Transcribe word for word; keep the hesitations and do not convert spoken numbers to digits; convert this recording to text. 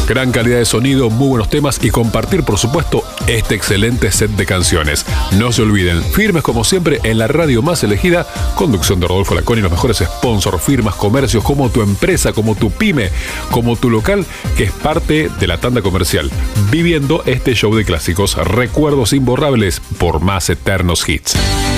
Gran calidad de sonido, muy buenos temas y compartir, por supuesto, este excelente set de canciones. No se olviden, firmes como siempre en la radio más elegida, conducción de Rodolfo Laconi, los mejores sponsors, firmas, comercios, como tu empresa, como tu pyme, como tu local, que es parte de la tanda comercial, viviendo este show de clásicos, recuerdos imborrables por más eternos hits.